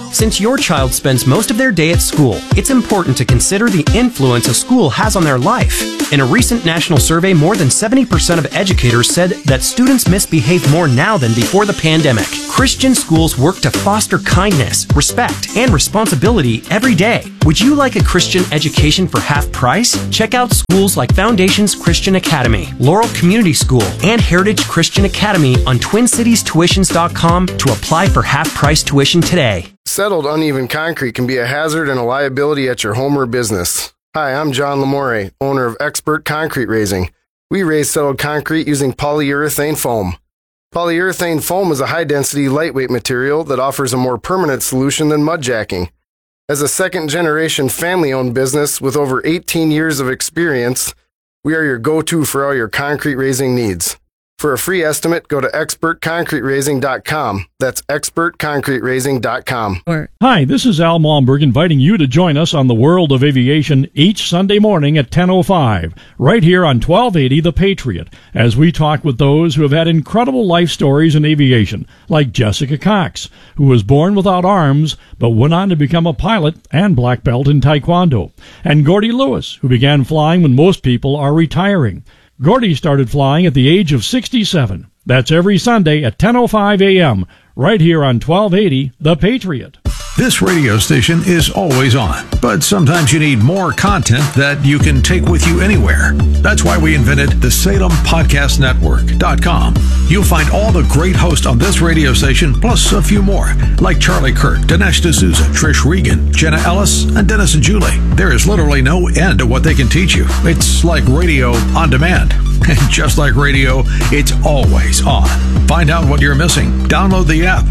Since your child spends most of their day at school, it's important to consider the influence a school has on their life. In a recent national survey, more than 70% of educators said that students misbehave more now than before the pandemic. Christian schools work to foster kindness, respect, and responsibility every day. Would you like a Christian education for half price? Check out schools like Foundations Christian Academy, Laurel Community School, and Heritage Christian Academy on TwinCitiesTuitions.com to apply for half-price tuition today. Settled uneven concrete can be a hazard and a liability at your home or business. Hi, I'm John Lamore, owner of Expert Concrete Raising. We raise settled concrete using polyurethane foam. Polyurethane foam is a high-density, lightweight material that offers a more permanent solution than mud jacking. As a second-generation family-owned business with over 18 years of experience, we are your go-to for all your concrete raising needs. For a free estimate, go to expertconcreteraising.com. That's expertconcreteraising.com. Hi, this is Al Malmberg inviting you to join us on the World of Aviation each Sunday morning at 10:05, right here on 1280 The Patriot, as we talk with those who have had incredible life stories in aviation, like Jessica Cox, who was born without arms but went on to become a pilot and black belt in Taekwondo, and Gordy Lewis, who began flying when most people are retiring. Gordy started flying at the age of 67. That's every Sunday at 10:05 a.m., right here on 1280 The Patriot. This radio station is always on, but sometimes you need more content that you can take with you anywhere. That's why we invented the SalemPodcastNetwork.com. You'll find all the great hosts on this radio station, plus a few more, like Charlie Kirk, Dinesh D'Souza, Trish Regan, Jenna Ellis, and Dennis and Julie. There is literally no end to what they can teach you. It's like radio on demand. And just like radio, it's always on. Find out what you're missing. Download the app,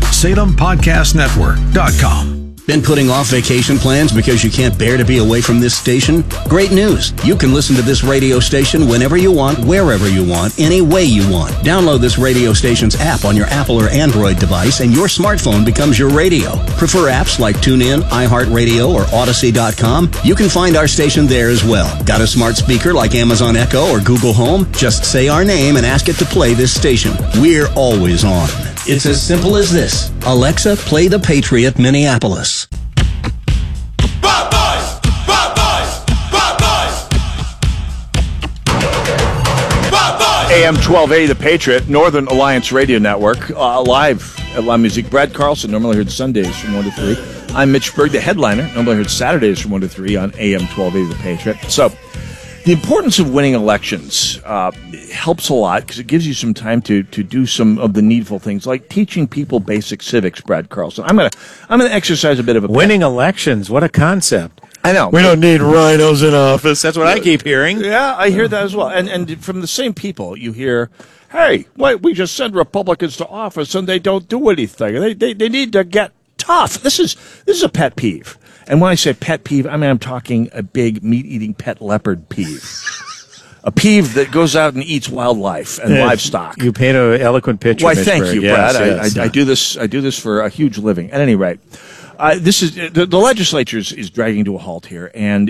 SalemPodcastNetwork.com. Been putting off vacation plans because you can't bear to be away from this station? Great news! You can listen to this radio station whenever you want, wherever you want, any way you want. Download this radio station's app on your Apple or Android device and your smartphone becomes your radio. Prefer apps like TuneIn, iHeartRadio, or Odyssey.com? You can find our station there as well. Got a smart speaker like Amazon Echo or Google Home? Just say our name and ask it to play this station. We're always on. It's as simple as this. Alexa, play The Patriot Minneapolis. Bad boys! Bad boys! Bad boys! Bad boys! AM 1280, The Patriot, Northern Alliance Radio Network, live at La Musique. Brad Carlson, normally heard Sundays from 1 to 3. I'm Mitch Berg, the headliner, normally heard Saturdays from 1 to 3 on AM 1280, The Patriot. So, the importance of winning elections helps a lot because it gives you some time to do some of the needful things like teaching people basic civics. Brad Carlson, I'm gonna exercise a bit of a winning elections. What a concept! I know we don't need rhinos in office. That's what I keep hearing. Yeah, I hear that as well. And from the same people, you hear, "Hey, we just send Republicans to office and they don't do anything. They need to get tough." This is a pet peeve. And when I say pet peeve, I mean I'm talking a big meat-eating pet leopard peeve. A peeve that goes out and eats wildlife and livestock. You paint an eloquent picture. Why, thank you, Brad. Yes. I do this for a huge living. At any rate, this is the legislature is dragging to a halt here, and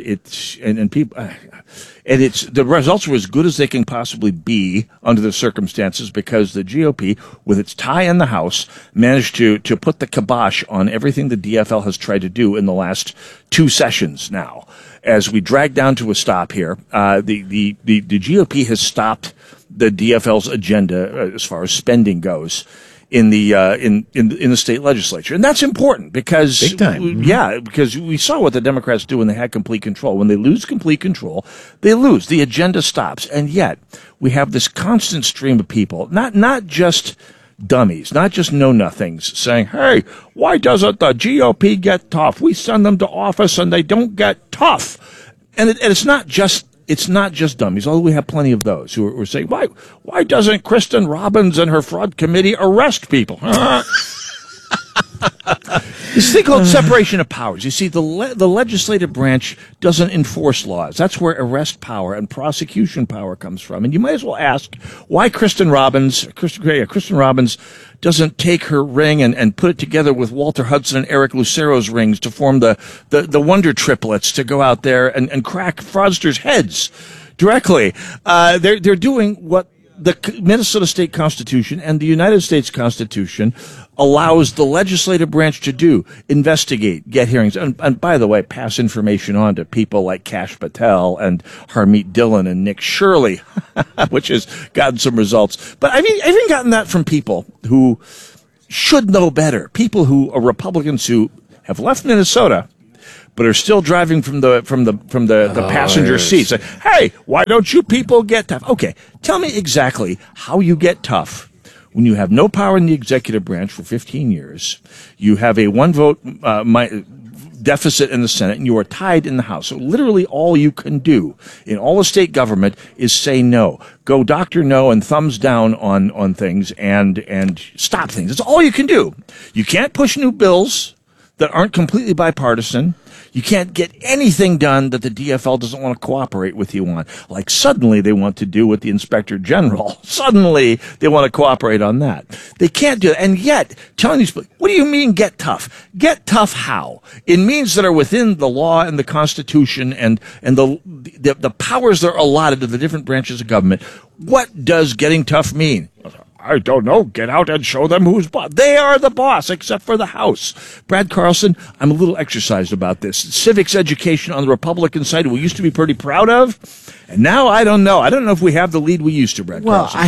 the results are as good as they can possibly be under the circumstances because the GOP, with its tie in the House, managed to put the kibosh on everything the DFL has tried to do in the last 2 sessions now. As we drag down to a stop here, the GOP has stopped the DFL's agenda as far as spending goes in the state legislature, and that's important because big time. Yeah, because we saw what the Democrats do when they had complete control. When they lose complete control, they lose. The agenda stops, and yet we have this constant stream of people, not just dummies, not just know-nothings, saying, "Hey, why doesn't the GOP get tough? We send them to office and they don't get tough." And it's not just dummies, although we have plenty of those who are saying, why doesn't Kristen Robbins and her fraud committee arrest people? This thing called separation of powers. You see, the legislative branch doesn't enforce laws. That's where arrest power and prosecution power comes from. And you might as well ask why Kristen Robbins doesn't take her ring and put it together with Walter Hudson and Eric Lucero's rings to form the Wonder Triplets to go out there and crack fraudsters' heads directly. They're doing what the Minnesota State Constitution and the United States Constitution allows the legislative branch to do: investigate, get hearings, and by the way, pass information on to people like Kash Patel and Harmeet Dillon and Nick Shirley, which has gotten some results. But I've even gotten that from people who should know better, people who are Republicans who have left Minnesota but are still driving from the passenger seats. Like, hey, why don't you people get tough? Okay, tell me exactly how you get tough when you have no power in the executive branch for 15 years. You have a one-vote deficit in the Senate, and you are tied in the House. So literally all you can do in all the state government is say no. Go Dr. No and thumbs down on things and stop things. That's all you can do. You can't push new bills that aren't completely bipartisan. You can't get anything done that the DFL doesn't want to cooperate with you on. Like suddenly they want to do with the Inspector General. Suddenly they want to cooperate on that. They can't do it. And yet, telling these people, what do you mean get tough? Get tough how? In means that are within the law and the Constitution and the powers that are allotted to the different branches of government. What does getting tough mean? I don't know. Get out and show them who's boss. They are the boss, except for the House. Brad Carlson, I'm a little exercised about this. Civics education on the Republican side we used to be pretty proud of, and now I don't know. I don't know if we have the lead we used to, Brad Carlson.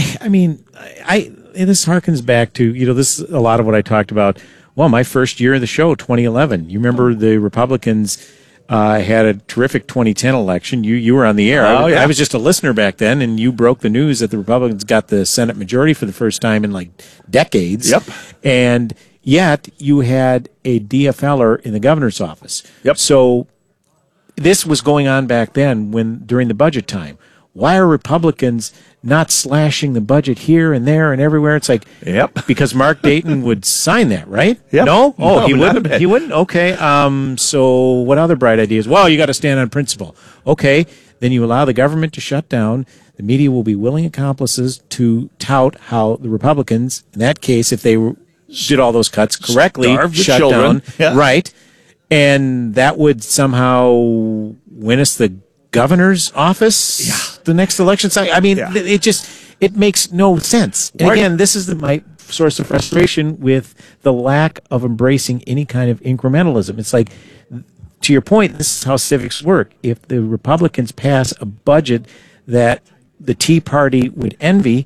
This harkens back to, this is a lot of what I talked about. Well, my first year of the show, 2011. You remember the Republicans had a terrific 2010 election. You were on the air. I was just a listener back then, and you broke the news that the Republicans got the Senate majority for the first time in like decades. Yep. And yet you had a DFLer in the governor's office. Yep. So this was going on back then during the budget time. Why are Republicans not slashing the budget here and there and everywhere? It's like, because Mark Dayton would sign that, right? Yep. No? Oh, no, he wouldn't? He wouldn't? Okay. So what other bright ideas? Well, you got to stand on principle. Okay. Then you allow the government to shut down. The media will be willing accomplices to tout how the Republicans, in that case, if they did all those cuts correctly, shut down. Yeah. Right. And that would somehow win us the governor's office the next election cycle. I mean, it makes no sense. And again, this is my source of frustration with the lack of embracing any kind of incrementalism. It's like, to your point, this is how civics work. If the Republicans pass a budget that the Tea Party would envy,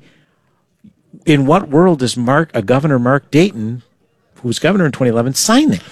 in what world does Governor Mark Dayton, who was governor in 2011, sign that?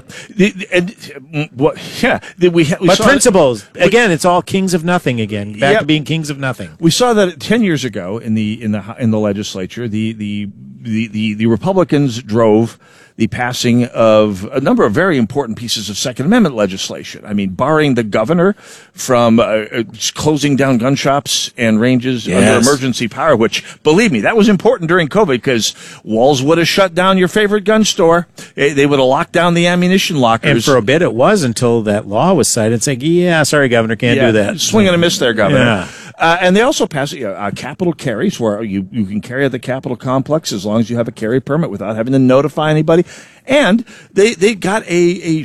But principles, again, it's all kings of nothing again. Back to being kings of nothing. We saw that 10 years ago in the legislature, the Republicans drove the passing of a number of very important pieces of Second Amendment legislation. I mean, barring the governor from closing down gun shops and ranges under emergency power, which, believe me, that was important during COVID because walls would have shut down your favorite gun store. They would have locked down the ammunition lockers. And for a bit it was until that law was cited. It's like, sorry, Governor, can't do that. Swing and a miss there, Governor. Yeah. And they also passed capital carries where you can carry at the Capitol complex as long as you have a carry permit without having to notify anybody. And they got a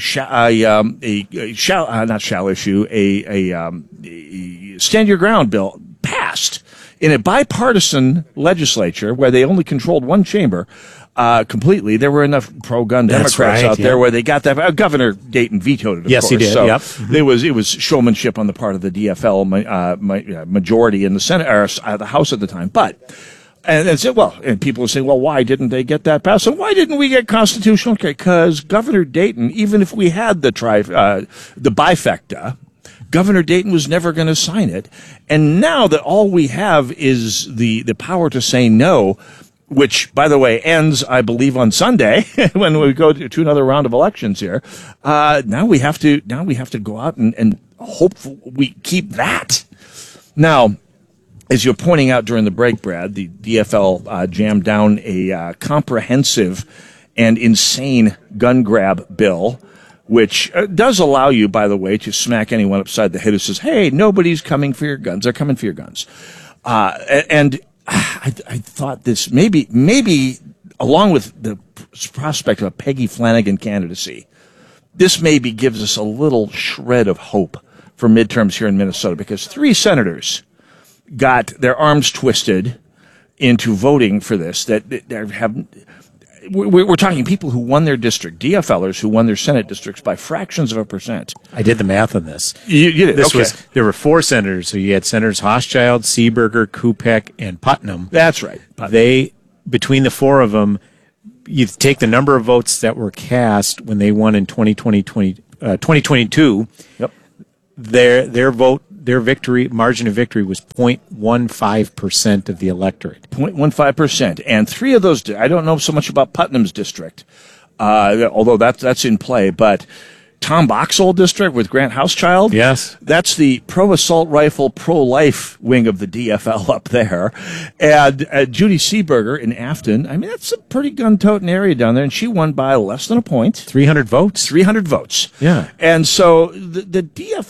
stand your ground bill passed in a bipartisan legislature where they only controlled one chamber. Completely. There were enough pro-gun Democrats out there where they got that. Governor Dayton vetoed it, of course. He did. So it was showmanship on the part of the DFL majority in the Senate or the House at the time. But and people are saying, well, why didn't they get that passed? So why didn't we get constitutional carry? Because Governor Dayton, even if we had the bifecta, Governor Dayton was never going to sign it. And now that all we have is the power to say no, which, by the way, ends, I believe, on Sunday when we go to another round of elections here. Now we have to go out and hope we keep that. Now, as you're pointing out during the break, Brad, the DFL jammed down a comprehensive and insane gun grab bill, which does allow you, by the way, to smack anyone upside the head who says, hey, nobody's coming for your guns. They're coming for your guns. And I thought this maybe along with the prospect of a Peggy Flanagan candidacy, this maybe gives us a little shred of hope for midterms here in Minnesota because 3 senators got their arms twisted into voting for this that have. We're talking people who won their district, DFLers who won their Senate districts by fractions of a percent. I did the math on this. You did. This was there were 4 senators. So you had Senators Hochschild, Seeberger, Kupek, and Putnam. That's right. They between the 4 of them, you take the number of votes that were cast when they won in 2022. Yep. Their vote, their victory margin of victory was 0.15% of the electorate. 0.15%, and 3 of those. I don't know so much about Putnam's district, although that's in play. But Tom Boxall district with Grant Houschild. Yes. That's the pro-assault rifle, pro-life wing of the DFL up there. And Judy Seeberger in Afton, I mean, that's a pretty gun-toting area down there, and she won by less than a point. 300 votes? 300 votes. Yeah. And so the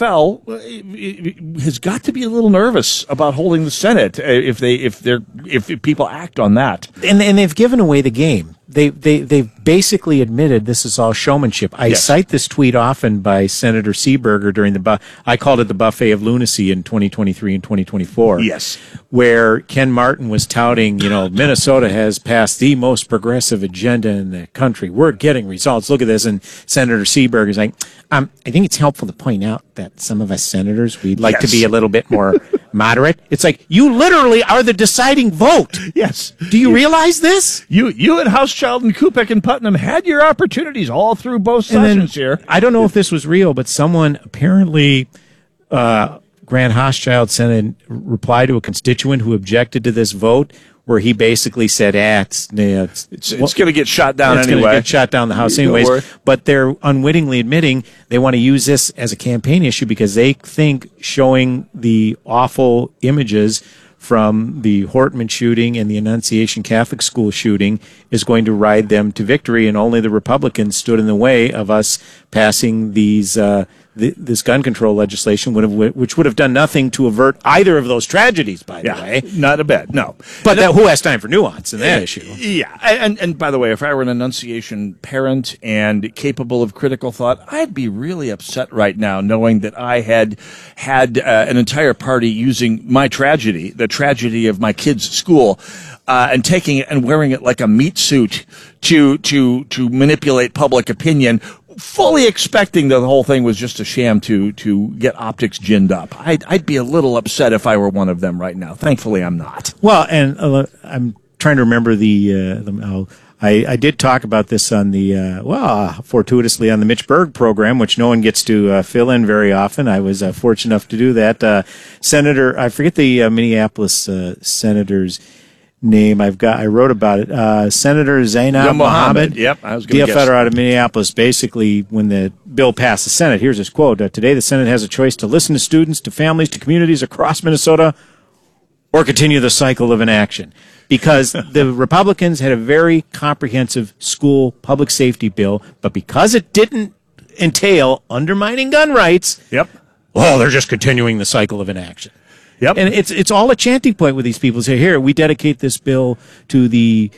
DFL has got to be a little nervous about holding the Senate if people act on that. And they've given away the game. They've basically admitted this is all showmanship. I cite this tweet often by Senator Seeberger during I called it the buffet of lunacy in 2023 and 2024. Yes. Where Ken Martin was touting, Minnesota has passed the most progressive agenda in the country. We're getting results. Look at this. And Senator Seeberger is like, I think it's helpful to point out that some of us senators, we'd like to be a little bit more moderate. It's like, you literally are the deciding vote. Yes. Do you realize this? You and Houschild and Kupek and Putnam had your opportunities all through both sessions here. I don't know if this was real, but someone apparently, Grant Hochschild sent a reply to a constituent who objected to this vote, where he basically said, it's going to get shot down it's anyway. It's going to get shot down the House anyways. But they're unwittingly admitting they want to use this as a campaign issue because they think showing the awful images from the Hortman shooting and the Annunciation Catholic School shooting is going to ride them to victory, and only the Republicans stood in the way of us passing these this gun control legislation, which would have done nothing to avert either of those tragedies, by the way. Not a bit, no. But who has time for nuance in that issue? Yeah, and by the way, if I were an Annunciation parent and capable of critical thought, I'd be really upset right now knowing that I had an entire party using my tragedy, the tragedy of my kid's school, and taking it and wearing it like a meat suit to manipulate public opinion, fully expecting that the whole thing was just a sham to get optics ginned up. I'd be a little upset if I were one of them right now. Thankfully, I'm not. Well, and I'm trying to remember I did talk about this on fortuitously on the Mitch Berg program, which no one gets to fill in very often. I was fortunate enough to do that. Senator, I forget the Minneapolis senator's name. I wrote about it. Senator Zainab Mohammed. Yep, I was going to guess. DFL out of Minneapolis. Basically, when the bill passed the Senate, here's his quote: "Today, the Senate has a choice to listen to students, to families, to communities across Minnesota, or continue the cycle of inaction." Because the Republicans had a very comprehensive school public safety bill, but because it didn't entail undermining gun rights, they're just continuing the cycle of inaction. Yep. And it's all a chanting point with these people. Say, here, we dedicate this bill to the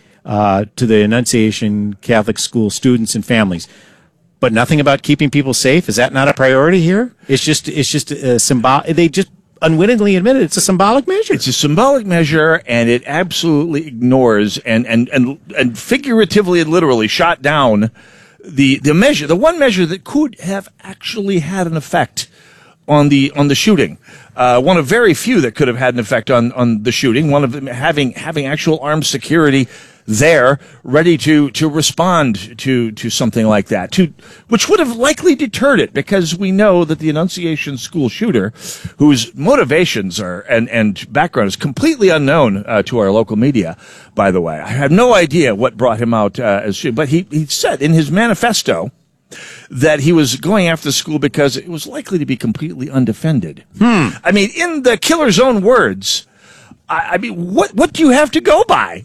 Annunciation Catholic School students and families, but nothing about keeping people safe. Is that not a priority here? It's just a symbol. They just unwittingly admitted it's a symbolic measure. It's a symbolic measure, and it absolutely ignores and figuratively and literally shot down the measure, the one measure that could have actually had an effect on the shooting. One of very few that could have had an effect on the shooting. One of them having actual armed security there, ready to respond to something like that, which would have likely deterred it, because we know that the Annunciation school shooter, whose motivations and background is completely unknown to our local media, by the way. I have no idea what brought him out but he said in his manifesto that he was going after the school because it was likely to be completely undefended. I mean, in the killer's own words, I mean, what do you have to go by?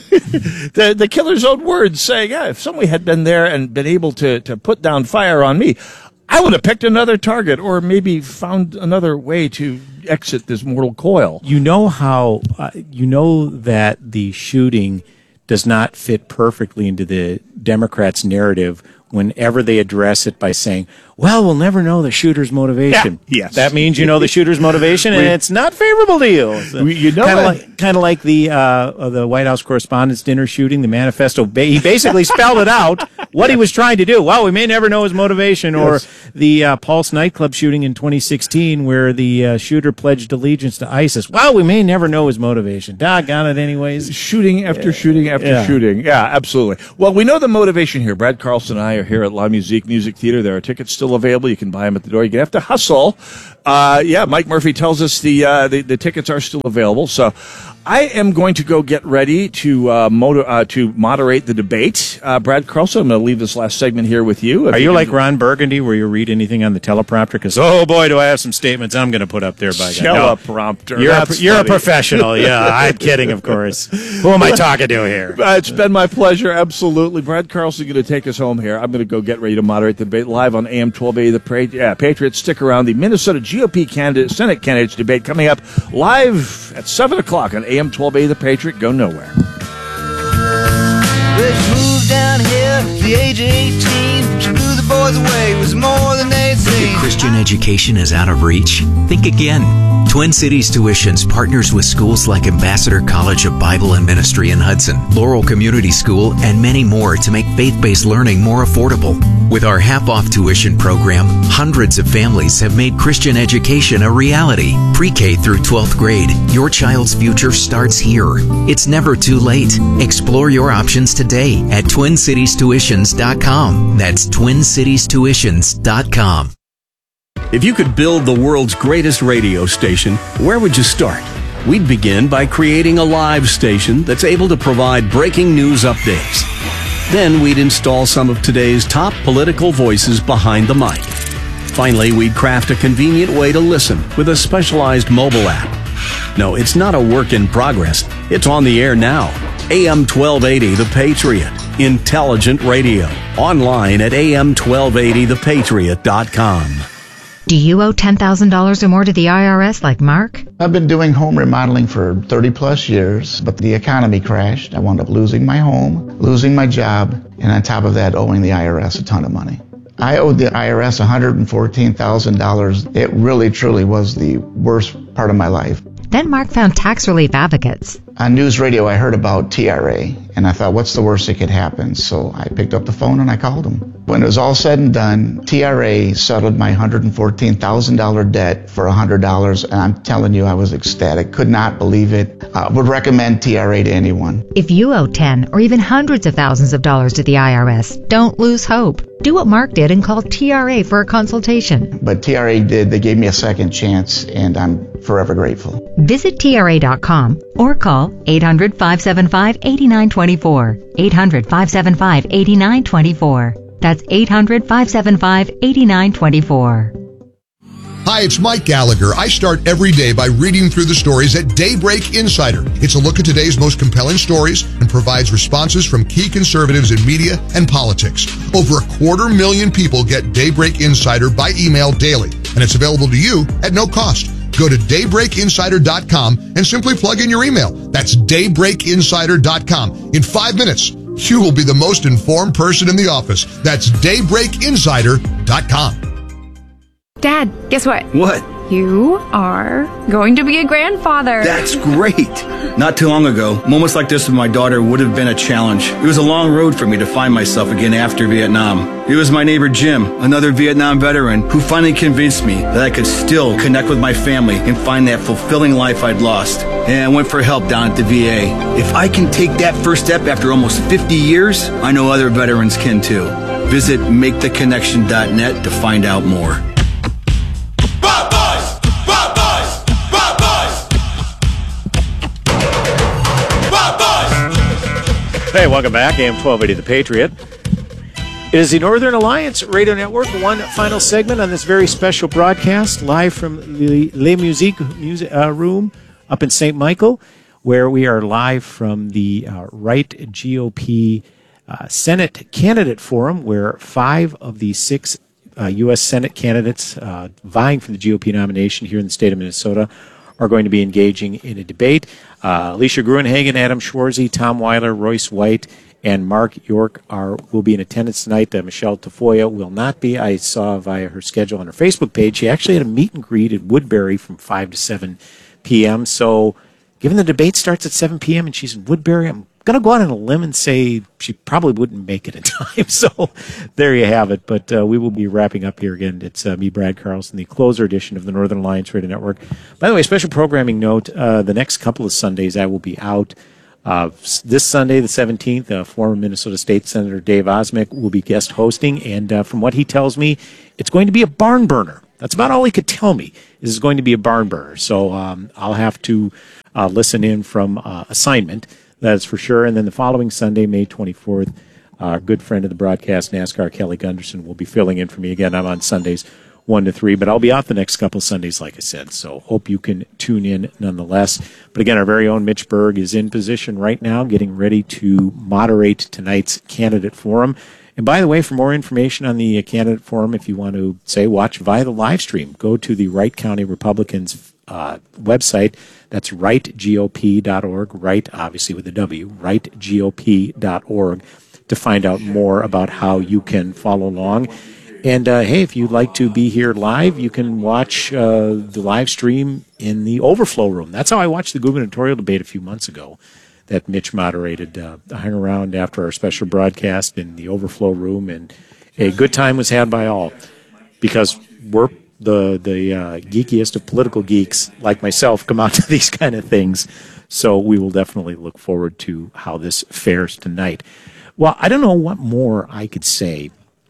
The killer's own words saying, if somebody had been there and been able to put down fire on me, I would have picked another target or maybe found another way to exit this mortal coil. You know how, that the shooting does not fit perfectly into the Democrats' narrative whenever they address it by saying, well, we'll never know the shooter's motivation. Yeah, yes. That means you know the shooter's motivation, and it's not favorable to you. So, you know kind of like the White House Correspondents' Dinner shooting, the manifesto. He basically spelled it out, what he was trying to do. Well, we may never know his motivation. Yes. Or the Pulse nightclub shooting in 2016 where the shooter pledged allegiance to ISIS. Well, we may never know his motivation. Doggone it anyways. Shooting after shooting after shooting. Yeah, absolutely. Well, we know the motivation here. Brad Carlson and I are here at La Musique Music Theater. There are tickets still available. You can buy them at the door. You have to hustle. Mike Murphy tells us the tickets are still available. So I am going to go get ready to moderate the debate. Brad Carlson, I'm going to leave this last segment here with you. Are you like Ron Burgundy, where you read anything on the teleprompter? Because, oh boy, do I have some statements I'm going to put up there by God. Teleprompter. You're a professional. Yeah, I'm kidding, of course. Who am I talking to here? It's been my pleasure, absolutely. Brad Carlson going to take us home here. I'm going to go get ready to moderate the debate live on AM 1280 The Patriots. Stick around. The Minnesota GOP Senate candidates debate coming up live at 7 o'clock on AM 1280 The Patriot. Go nowhere. Well, she moved down here at the age of 18. She blew the boys away. It was more than they'd seen. If Christian education is out of reach, think again. Twin Cities Tuitions partners with schools like Ambassador College of Bible and Ministry in Hudson, Laurel Community School, and many more to make faith-based learning more affordable. With our half-off tuition program, hundreds of families have made Christian education a reality. Pre-K through 12th grade, your child's future starts here. It's never too late. Explore your options today at TwinCitiesTuitions.com. That's TwinCitiesTuitions.com. If you could build the world's greatest radio station, where would you start? We'd begin by creating a live station that's able to provide breaking news updates. Then we'd install some of today's top political voices behind the mic. Finally, we'd craft a convenient way to listen with a specialized mobile app. No, it's not a work in progress. It's on the air now. AM 1280 The Patriot. Intelligent radio. Online at am1280thepatriot.com. Do you owe $10,000 or more to the IRS like Mark? I've been doing home remodeling for 30 plus years, but the economy crashed. I wound up losing my home, losing my job, and on top of that, owing the IRS a ton of money. I owed the IRS $114,000. It really, truly was the worst part of my life. Then Mark found tax relief advocates. On news radio, I heard about TRA, and I thought, what's the worst that could happen? So I picked up the phone and I called them. When it was all said and done, TRA settled my $114,000 debt for $100, and I'm telling you, I was ecstatic. Could not believe it. Would recommend TRA to anyone. If you owe 10 or even hundreds of thousands of dollars to the IRS, don't lose hope. Do what Mark did and call TRA for a consultation. But TRA did. They gave me a second chance, and I'm forever grateful. Visit TRA.com or call 800-575-8924. 800-575-8924. That's 800-575-8924. Hi, it's Mike Gallagher. I start every day by reading through the stories at Daybreak Insider. It's a look at today's most compelling stories and provides responses from key conservatives in media and politics. Over 250,000 people get Daybreak Insider by email daily, and it's available to you at no cost. Go to daybreakinsider.com and simply plug in your email. That's daybreakinsider.com. In 5 minutes, you will be the most informed person in the office. That's daybreakinsider.com. Dad, guess what? What? You are going to be a grandfather. That's great. Not too long ago, moments like this with my daughter would have been a challenge. It was a long road for me to find myself again after Vietnam. It was my neighbor Jim, another Vietnam veteran, who finally convinced me that I could still connect with my family and find that fulfilling life I'd lost. And I went for help down at the VA. If I can take that first step after almost 50 years, I know other veterans can too. Visit MakeTheConnection.net to find out more. Hey, welcome back. AM 1280 The Patriot. It is the Northern Alliance Radio Network. One final segment on this very special broadcast, live from the Le Musique room up in St. Michael, where we are live from the Right GOP Senate Candidate Forum, where 5 of the 6 U.S. Senate candidates vying for the GOP nomination here in the state of Minnesota are going to be engaging in a debate. Alicia Gruenhagen, Adam Schwarzy, Tom Weiler, Royce White, and Mark York will be in attendance tonight. Michelle Tafoya will not be. I saw via her schedule on her Facebook page she actually had a meet and greet at Woodbury from 5 to 7 p.m. So given the debate starts at 7 p.m. and she's in Woodbury, I'm going to go out on a limb and say she probably wouldn't make it in time. So there you have it. But we will be wrapping up here again. It's me, Brad Carlson, the closer edition of the Northern Alliance Radio Network. By the way, special programming note, the next couple of Sundays I will be out. This Sunday, the 17th, former Minnesota State Senator Dave Osmek will be guest hosting. And from what he tells me, it's going to be a barn burner. That's about all he could tell me. This is going to be a barn burner. So I'll have to listen in from assignment. That's for sure. And then the following Sunday, May 24th, our good friend of the broadcast, NASCAR, Kelly Gunderson, will be filling in for me. Again, I'm on Sundays 1 to 3, but I'll be out the next couple Sundays, like I said. So hope you can tune in nonetheless. But again, our very own Mitch Berg is in position right now, getting ready to moderate tonight's candidate forum. And by the way, for more information on the candidate forum, if you want to, say, watch via the live stream, go to the Wright County Republicans website. That's wrightgop.org, Wright obviously with a W, wrightgop.org, to find out more about how you can follow along. And hey, if you'd like to be here live, you can watch the live stream in the overflow room. That's how I watched the gubernatorial debate a few months ago that Mitch moderated. I hung around after our special broadcast in the overflow room, and a good time was had by all, because we're the geekiest of political geeks like myself come out to these kind of things. So we will definitely look forward to how this fares tonight. Well, I don't know what more I could say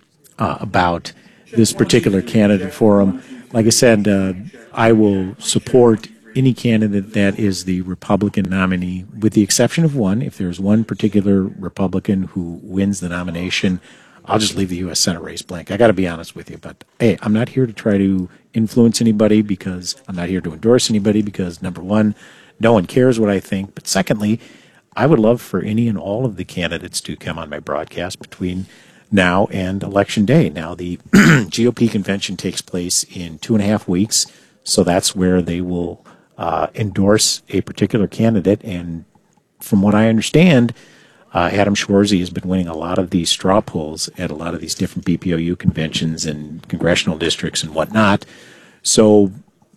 about this particular candidate forum. Like I said, I will support any candidate that is the Republican nominee, with the exception of one. If there's one particular Republican who wins the nomination, I'll just leave the U.S. Senate race blank. I got to be honest with you. But, hey, I'm not here to try to influence anybody, because I'm not here to endorse anybody, because, number one, no one cares what I think. But secondly, I would love for any and all of the candidates to come on my broadcast between now and Election Day. Now, the GOP convention takes place in 2.5 weeks, so that's where they will endorse a particular candidate. And from what I understand, Adam Schwarzy has been winning a lot of these straw polls at a lot of these different BPOU conventions and congressional districts and whatnot. So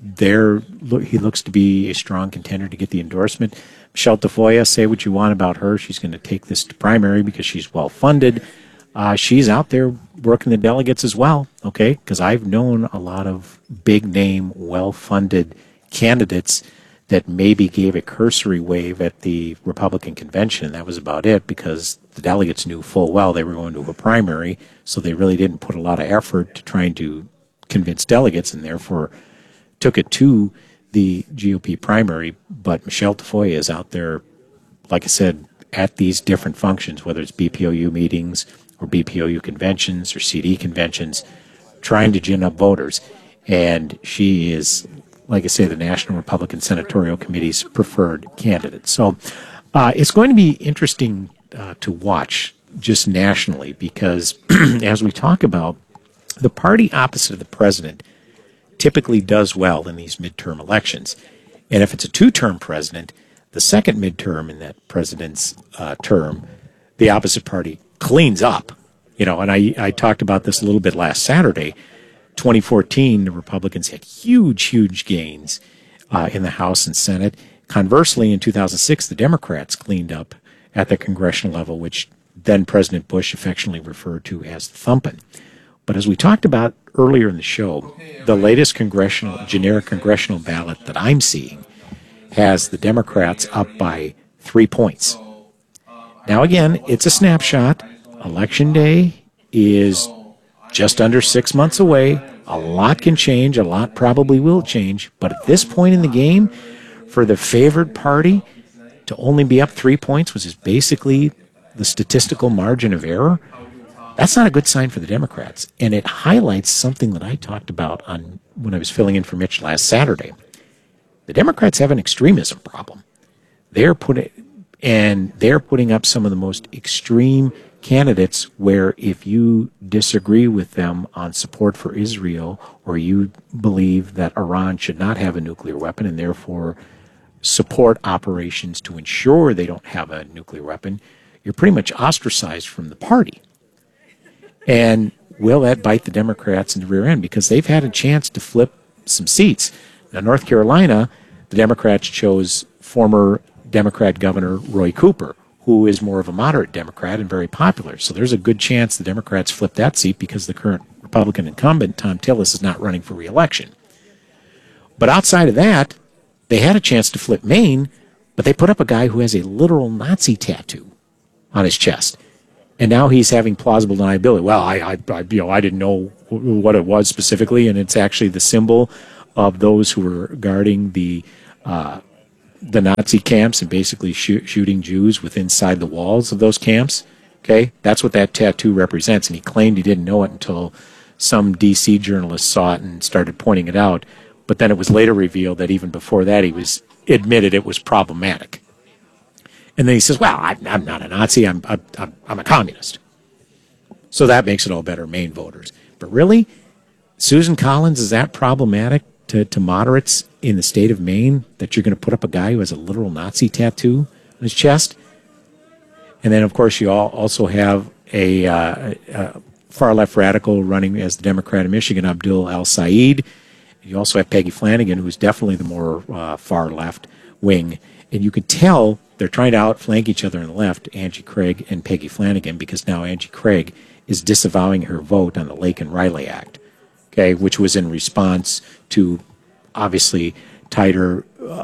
he looks to be a strong contender to get the endorsement. Michelle Tafoya, say what you want about her. She's going to take this to primary because she's well-funded. She's out there working the delegates as well, okay? Because I've known a lot of big-name, well-funded candidates that maybe gave a cursory wave at the Republican convention, and that was about it, because the delegates knew full well they were going to a primary, so they really didn't put a lot of effort to trying to convince delegates, and therefore took it to the GOP primary. But Michelle Tafoya is out there, like I said, at these different functions, whether it's BPOU meetings or BPOU conventions or CD conventions, trying to gin up voters. And she is, like I say, the National Republican Senatorial Committee's preferred candidate. So it's going to be interesting to watch just nationally, because as we talk about, the party opposite of the president typically does well in these midterm elections. And if it's a two-term president, the second midterm in that president's term, the opposite party cleans up. You know, and I talked about this a little bit last Saturday. 2014, the Republicans had huge gains in the House and Senate. Conversely, in 2006, the Democrats cleaned up at the congressional level, which then President Bush affectionately referred to as the thumping. But as we talked about earlier in the show, the latest generic congressional ballot that I'm seeing has the Democrats up by 3 points. Now, again, it's a snapshot. Election Day is just under 6 months away. A lot can change. A lot probably will change. But at this point in the game, for the favored party to only be up 3 points, which is basically the statistical margin of error, that's not a good sign for the Democrats. And it highlights something that I talked about when I was filling in for Mitch last Saturday. The Democrats have an extremism problem. They're putting up some of the most extreme candidates where if you disagree with them on support for Israel, or you believe that Iran should not have a nuclear weapon and therefore support operations to ensure they don't have a nuclear weapon, you're pretty much ostracized from the party. And will that bite the Democrats in the rear end? Because they've had a chance to flip some seats. Now, North Carolina, the Democrats chose former Democrat Governor Roy Cooper, who is more of a moderate Democrat and very popular. So there's a good chance the Democrats flip that seat because the current Republican incumbent, Tom Tillis, is not running for re-election. But outside of that, they had a chance to flip Maine, but they put up a guy who has a literal Nazi tattoo on his chest. And now he's having plausible deniability. Well, I didn't know what it was specifically, and it's actually the symbol of those who were guarding the Nazi camps and basically shooting Jews within inside the walls of those camps. Okay, that's what that tattoo represents. And he claimed he didn't know it until some D.C. journalist saw it and started pointing it out. But then it was later revealed that even before that, he was admitted it was problematic. And then he says, "Well, I'm not a Nazi. I'm a communist." So that makes it all better, Maine voters. But really, Susan Collins, is that problematic to moderates in the state of Maine, that you're going to put up a guy who has a literal Nazi tattoo on his chest? And then, of course, you also have a far-left radical running as the Democrat in Michigan, Abdul El-Sayed. You also have Peggy Flanagan, who's definitely the more far-left wing. And you can tell they're trying to outflank each other on the left, Angie Craig and Peggy Flanagan, because now Angie Craig is disavowing her vote on the Lake and Riley Act, okay, which was in response to, obviously, tighter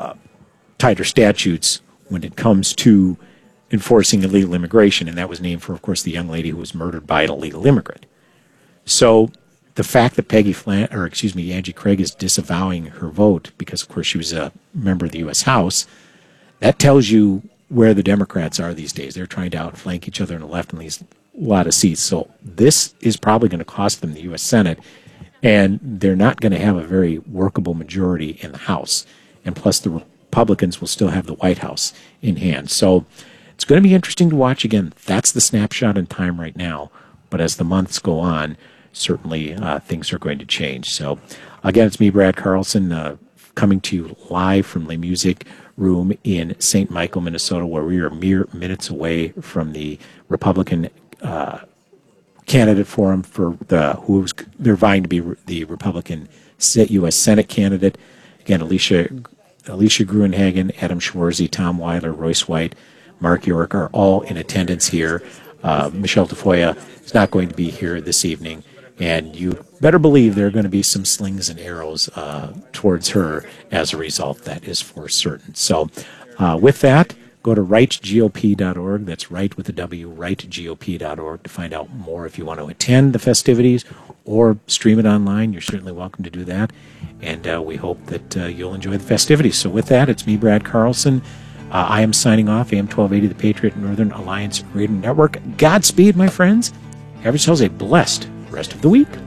statutes when it comes to enforcing illegal immigration, and that was named for, of course, the young lady who was murdered by an illegal immigrant. So the fact that Angie Craig is disavowing her vote because, of course, she was a member of the U.S. House, that tells you where the Democrats are these days. They're trying to outflank each other on the left in these lot of seats. So this is probably going to cost them the U.S. Senate, and they're not going to have a very workable majority in the House. And plus, the Republicans will still have the White House in hand. So it's going to be interesting to watch. Again, that's the snapshot in time right now. But as the months go on, certainly things are going to change. So again, it's me, Brad Carlson, coming to you live from Le Music Room in St. Michael, Minnesota, where we are mere minutes away from the Republican candidate forum for they're vying to be the Republican U.S. Senate candidate. Again, Alicia Gruenhagen, Adam Schwarzy, Tom Weiler, Royce White, Mark York are all in attendance here. Michelle Tafoya is not going to be here this evening, and you better believe there are going to be some slings and arrows towards her as a result. That is for certain. So with that, go to rightgop.org. That's right with a W, rightgop.org, to find out more if you want to attend the festivities or stream it online. You're certainly welcome to do that. And we hope that you'll enjoy the festivities. So with that, it's me, Brad Carlson. I am signing off, AM 1280, the Patriot Northern Alliance Radio Network. Godspeed, my friends. Have yourselves a blessed rest of the week.